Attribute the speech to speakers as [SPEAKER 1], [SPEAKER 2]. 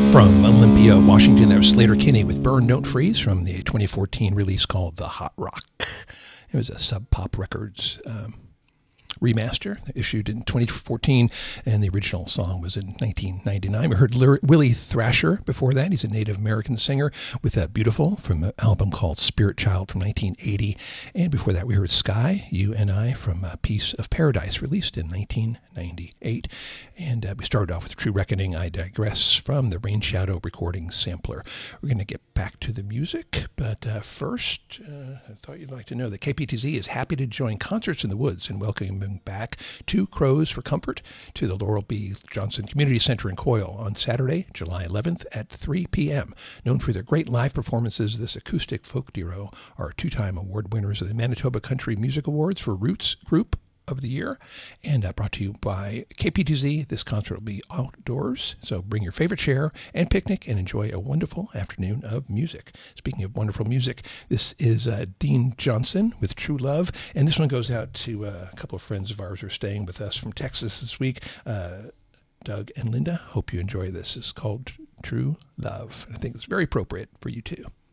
[SPEAKER 1] From Olympia, Washington, that was Sleater-Kinney with Burn, Don't Freeze from the 2014 release called The Hot Rock. It was a Sub Pop Records remaster issued in 2014, and the original song was in 1999. We heard Willie Thrasher before that. He's a Native American singer with Beautiful from an album called Spirit Child from 1980. And before that, we heard Sky, You and I from Piece of Paradise, released in 1998. And we started off with True Reckoning, I Digress from the Rain Shadow recording sampler. We're going to get back to the music, but first, I thought you'd like to know that KPTZ is happy to join Concerts in the Woods and welcome back Two Crows for Comfort to the Laurel B. Johnson Community Center in Coyle on Saturday, July 11th at 3 p.m. Known for their great live performances, this acoustic folk duo are two-time award winners of the Manitoba Country Music Awards for Roots Group of the Year, and brought to you by KPTZ. This concert will be outdoors, so bring your favorite chair and picnic and enjoy a wonderful afternoon of music. Speaking of wonderful music, this is Dean Johnson with True Love, and this one goes out to a couple of friends of ours who are staying with us from Texas this week, Doug and Linda. Hope you enjoy this. It's called True Love. I think it's very appropriate for you too.